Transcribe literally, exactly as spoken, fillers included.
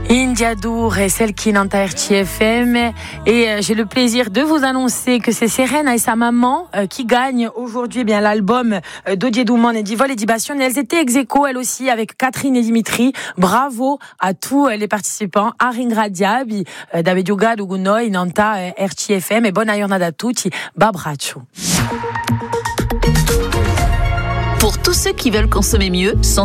India Dour est celle qui est dans ta R T F M et euh, j'ai le plaisir de vous annoncer que c'est Serena et sa maman euh, qui gagnent aujourd'hui eh bien l'album euh, d'Odier Douman et d'Ivol et d'Ibation. Elles étaient ex aequo, elles aussi, avec Catherine et Dimitri. Bravo à tous euh, les participants. Aringra Diaby, euh, David Yoga, Dugunoi, Nanta, euh, R T F M et bonne giornata a tutti. Babraccio. Pour tous ceux qui veulent consommer mieux, sans